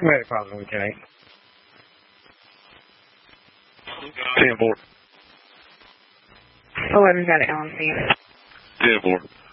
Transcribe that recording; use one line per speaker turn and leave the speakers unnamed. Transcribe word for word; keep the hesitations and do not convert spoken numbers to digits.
Very problem, Lieutenant.
ten four.
eleven got it, Allen, see you.
ten four.